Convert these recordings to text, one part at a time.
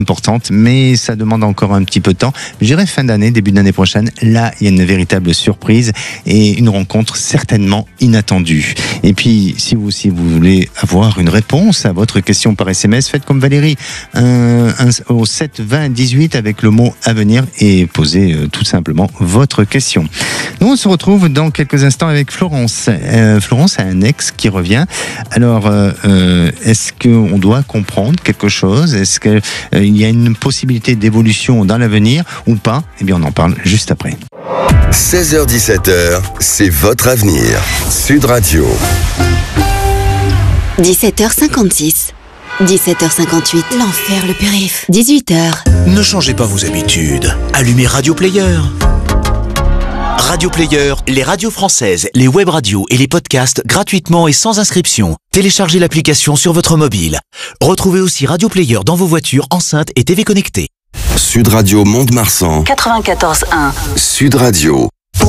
importante, mais ça demande encore un petit peu de temps. Je dirais fin d'année, début d'année prochaine. Là, il y a une véritable surprise et une rencontre certainement inattendue. Et puis, si vous voulez avoir une réponse à votre question par SMS, faites comme Valérie, au 7 20 18 avec le mot à venir et posez tout simplement votre question. Nous, on se retrouve dans quelques instants avec Florence. Florence a un ex qui revient. Alors, est-ce qu'on doit comprendre quelque chose? Est-ce qu'il y a une possibilité d'évolution dans l'avenir ou pas? Eh bien, on en parle juste après. 16h-17h, c'est votre avenir. Sud Radio. 17h56. 17h58. L'enfer, le périph'. 18h. Ne changez pas vos habitudes. Allumez Radio Player. Radio Player, les radios françaises, les web radios et les podcasts gratuitement et sans inscription. Téléchargez l'application sur votre mobile. Retrouvez aussi Radio Player dans vos voitures, enceintes et TV connectées. Sud Radio Mont-de-Marsan. 94.1. Sud Radio.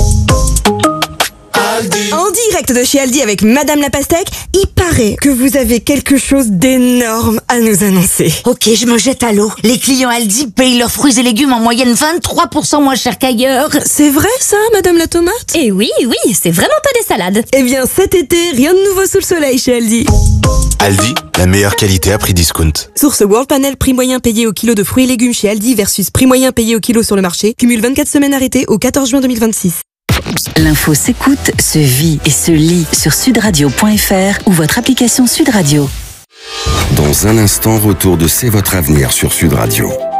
En direct de chez Aldi avec Madame la Pastèque, il paraît que vous avez quelque chose d'énorme à nous annoncer. Ok, je me jette à l'eau. Les clients Aldi payent leurs fruits et légumes en moyenne 23% moins cher qu'ailleurs. C'est vrai ça, Madame la Tomate? Et oui, c'est vraiment pas des salades. Eh bien cet été, rien de nouveau sous le soleil chez Aldi. Aldi, la meilleure qualité à prix discount. Source World Panel, prix moyen payé au kilo de fruits et légumes chez Aldi versus prix moyen payé au kilo sur le marché. Cumule 24 semaines arrêtées au 14 juin 2026. L'info s'écoute, se vit et se lit sur sudradio.fr ou votre application Sud Radio. Dans un instant, retour de C'est votre avenir sur Sud Radio.